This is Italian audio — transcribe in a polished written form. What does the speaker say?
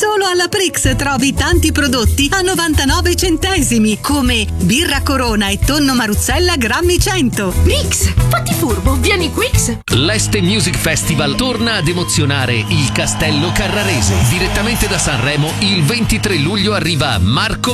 Solo alla Prix trovi tanti prodotti a 99 centesimi, come birra Corona e tonno Maruzzella grammi 100. Prix, fatti furbo, vieni Quix. L'Este Music Festival torna ad emozionare il Castello Carrarese. Direttamente da Sanremo, il 23 luglio arriva Marco